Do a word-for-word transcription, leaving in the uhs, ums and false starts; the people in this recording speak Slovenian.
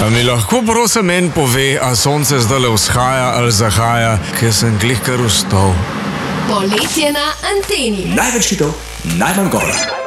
A mi lahko prosim en pove, a sonce zdajle vzhaja ali zahaja, ker sem glih kar vstal. Poletje na anteni. Največ hitov, najmanj gora.